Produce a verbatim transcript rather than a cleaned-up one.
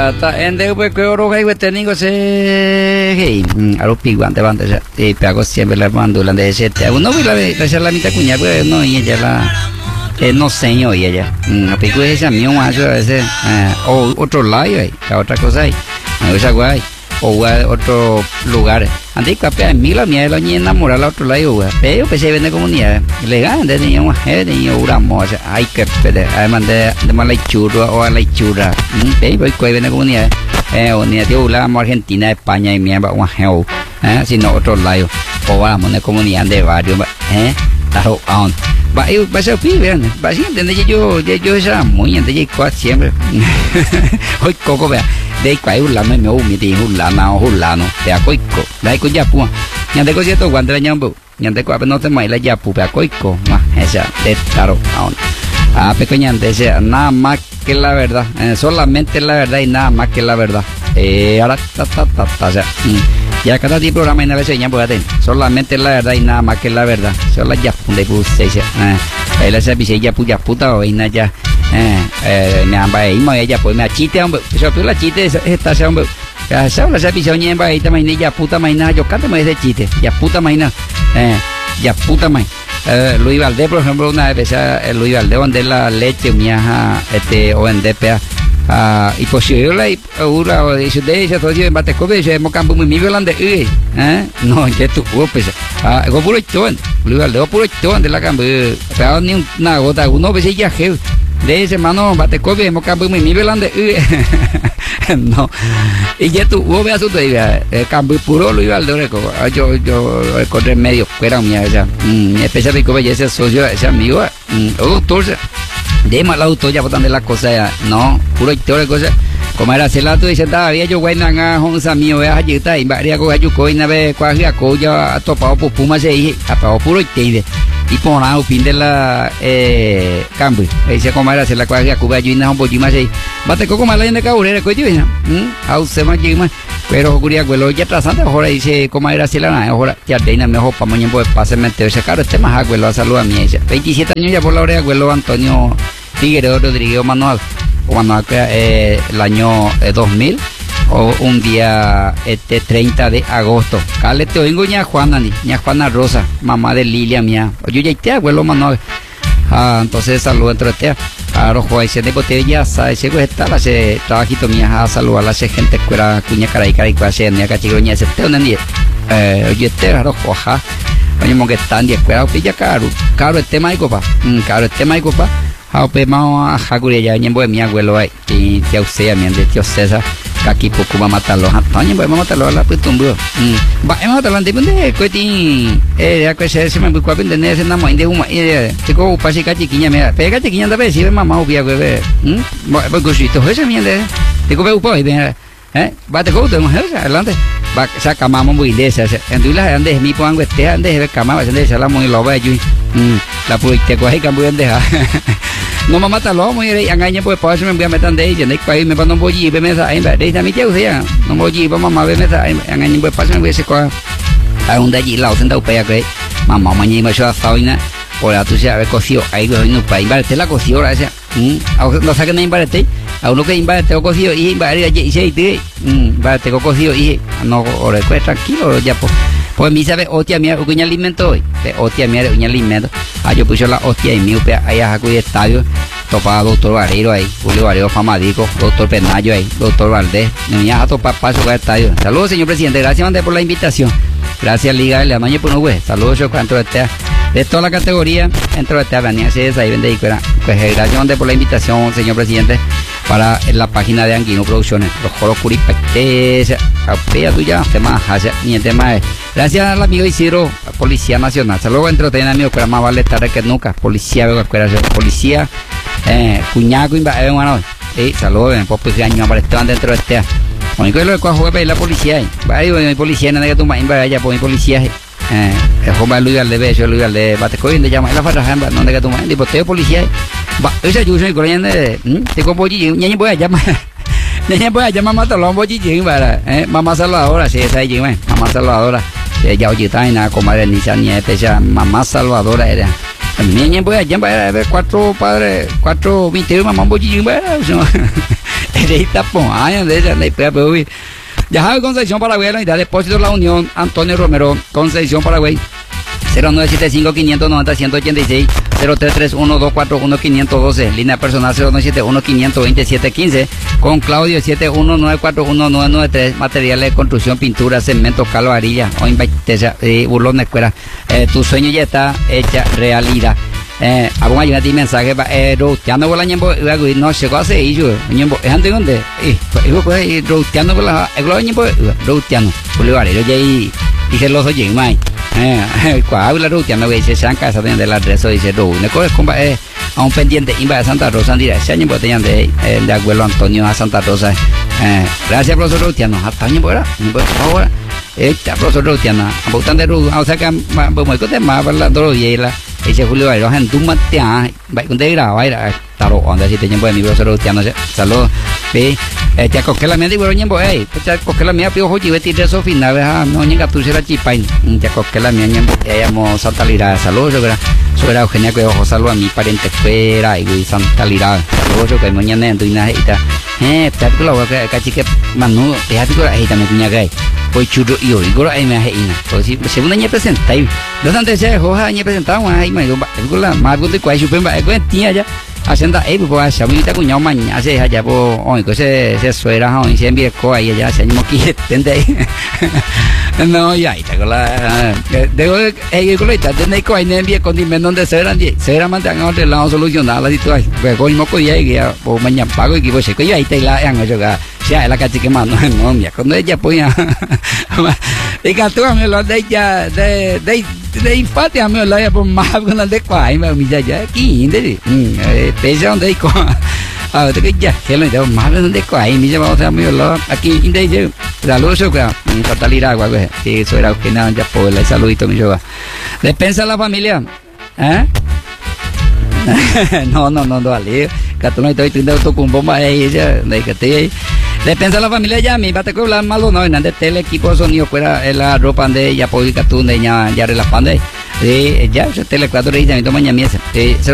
ta ta ende pues que oro que técnico se hey a los piguantes van de y pego siempre la mandula de ese te uno vi la la la mitad cuña pues no y ella la eh, no señor y ella a pico esa mío más a veces o otro lado ahí otra cosa ahí esa guay o otro lugar antes capaz mí la mía la niña enamorada otro lado pero pues se vende comunidad legal de niño más de niño uramos hay que además de de mala churra o la churra eh voy que vende comunidad eh o ni tío la Argentina España y mía va un eh sino otro lado o vamos de comunidad de barrio eh claro aún va yo va a ser pibe va siempre yo yo yo esa muy antes yo siempre hoy coco vea de quay un lano me umi ti un lano un lano te acoico dai con yapu ñande ko cierto cuando la ñambu ñande ko no te mai la yapu pe acoico más esa de claro aún a pequeña antes nada más que la verdad eh, solamente la verdad y nada más que la verdad eh ahora ta ta ta ta ya ya cada día programa en la vez ñambu aten solamente la verdad y nada más que la verdad solo la yapu de bus se eh ahí la se dice yapu yapu ta o ina ya eh eh me amba ahí me ella pues me chiste hombre yo pues la chiste esta se hombre ya sabes la se ñemba ahí también ya puta maina yo canto me ese chiste ya puta maina eh ya puta maina eh Luis Valdés por ejemplo una vez eh, Luis Valdés donde la leche miaja este o en D P A ah y pues yo la ura o dice de ese todo en bate cobe se mo campo muy violante eh no ya tú pues ah go puro chon Luis Valdés puro chon de la campo pero ni una gota uno veces ya je de ese mano bate cobe hemos cambiado muy violante no y ya tú vos veas tu idea el cambio puro lo iba al de yo yo encontré medio fuera mía esa especialmente como ese socio ese amigo doctor de mal auto ya botan de las cosas no puro historia cosas como era hacer la tu dice todavía yo güey nanga onza mío es allí está y varía con yo coi na ve cuaje a coya topado por puma se dije apagado puro historia y por nada fin de la eh cambio dice como era hacer la cuaje a cuba yo y na un poquito más ahí bate coco más la de caburera coño ya a usted más llega pero curia güelo ya trazando ahora dice como era hacer la ahora ya teina mejor para mañana pues pase meter ese caro este más güelo a salud a mí ella veintisiete años ya por la hora güelo Antonio Figueroa Rodríguez Manuel o Manuel eh, el año eh, dos mil o un día este treinta de agosto cale te oigo ña Juana ni ña Juana Rosa mamá de Lilia mía yo ya te abuelo Manuel ah entonces saludo entre te claro joder se de botella sabe se pues está la se trabajito mía a saludar a la gente cuera cuña caray caray cuase ni acá chico ña se te una ni eh oye te raro joja oye mo que están de cuera pilla caro caro este maico pa caro este maico pa a pe ma a curia ya ñembo mi abuelo ahí y te usted a mi de tío César aquí poco va a matarlo Antonio va a matarlo a la putumbo va a matarlo de donde coiti eh ya que se se me buscó bien de ese namo de uma eh te co pasi ka chiquiña me pega chiquiña da vez si mamá obvia que hm va cosito ese mi de te co veo pues eh va te co te mujer adelante va saca mamá muy de esa entonces la ande mi pongo este ande de cama va de esa la muy lo va yo la pues te coge cambio de no mamá ta lo muy re angaña pues pa me voy a meter de ella de quay me pano boji be me sa ai ba de ta mi cheu sea no boji pa mamá be me sa angaña pues pa me voy se qua a un de allí lao sentado pe que mamá mañana me yo faina o la tu se haber cocido ahí no pa invarte la cocido la esa no saque no invarte a uno que invarte o cocido y invarte y se te invarte co cocido y no ore pues tranquilo ya pues pues mi sabe hostia mía un alimento hoy hostia mía un alimento ah yo puse la hostia y mío ahí a cuyo estadio topaba doctor Barreiro ahí Julio Barreiro famadico doctor Penayo ahí doctor Valdés niña a topar paso con el estadio saludos señor presidente gracias Andrés por la invitación gracias Liga de la Maña por no güey saludos yo cuanto este de toda la categoría dentro de esta avenida se ahí vende y pues gracias Andrés por la invitación señor presidente para la página de Anguino Producciones los coros curipectes apea tuya tema hacia ni el tema es gracias al amigo Isidro Policía Nacional saludos entre ustedes amigos que más vale tarde que nunca policía policía eh cuñaco inva eh bueno eh saludos en pop que año aparecieron dentro de este único lo que juega para la policía va mi policía nada que tú más inva allá por mi policía eh el joven Luis Valdés yo Luis Valdés bate coin de llama la farra jamba no que tú más tipo te policía va esa yo soy corriendo te como allí ñaña voy a llamar ñaña voy a llamar mata lo voy allí para eh mamá salvadora sí esa allí mamá salvadora ya oye está nada comadre ni sa ni especial mamá salvadora era ñaña voy a llamar cuatro padres cuatro veinte mamá voy allí Ereita Poaña, de ella, de Pea Peui. Ya sabe, Concepción Paraguay, la unidad de depósito de la Unión, Antonio Romero, Concepción Paraguay. cero nueve siete cinco, cinco nueve cero, uno ocho seis, cero tres tres uno, dos cuatro uno, cinco uno dos, línea personal cero nueve siete uno, cinco dos siete uno cinco, con Claudio siete uno nueve cuatro uno nueve nueve tres, materiales de construcción, pintura, cemento, calo, varilla, o inviteza, eh, burlón de escuela. Eh, tu sueño ya está hecha realidad. Eh, hago ayuda ti mensaje pa eh roteando con la ñembo no llegó a ser ello ñembo es ante donde eh digo pues roteando con la el ñembo roteando bolivare yo ya y dije los oye mai eh cuál habla roteando que se sanca esa de la adreso dice ro ne co es compa eh a un pendiente imba de Santa Rosa en dirección ñembo tenían de de abuelo Antonio a Santa Rosa eh gracias profesor roteando hasta ñembo era ñembo ahora esta profesor roteando a botan de ru o sea que muy cote más hablando y la ese Julio Airo en tu matea vai con de grava era taro onda si teñen buen mi profesor roteando saludos ve eh ya coque la mía digo ñembo eh ya coque la mía pio hoji veti de so final ha no ñenga tu será chipain ya coque la mía ñembo llamo Santa Lira saludos yo sobre Eugenia que ojo saludo a mi pariente fuera y Santa Lira saludos que mañana en tu inaita eh pero lo que cachique manu ya digo ahí también punya gay pues chulo y hoy goro ahí me hace ina pues si segunda ñe presenta y los antes se hoja ñe presentaba ahí me digo la más de cuál super va que tinha ya haciendo ahí pues a mí te cuñado mañana se allá pues hoy que se se suera hoy se envía co ahí ya se llama que tende ahí no ya ahí con la digo eh con la tende co ahí envía con dime donde se eran se eran mandan de la solucionar la situación pues con moco ya ya pues mañana pago y que pues que ya ahí te la han yo ya la cachique más no no mía cuando ella ponía y que tú me lo de ya de de de infante a mí lo ya por más con la de cuál me mira ya aquí inde eh pesa donde con ah te que ya que lo de más donde cuál me lleva otra mí lo aquí inde yo saludos que en totalidad agua que eso era que nada ya por el saludito me lleva despensa la familia eh no no no no vale que tú no estoy teniendo tu con bomba ahí ya de que te despensa la familia ya mi bate con la malo no en de tele equipo sonido fuera la ropa de ya por que tú de ya ya relapande eh ya se tele cuatro y ya me toma mañana